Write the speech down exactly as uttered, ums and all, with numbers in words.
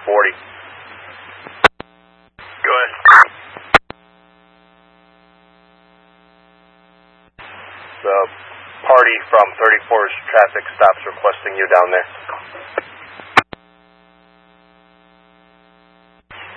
forty. Go ahead. The party from thirty-four's traffic stops requesting you down there.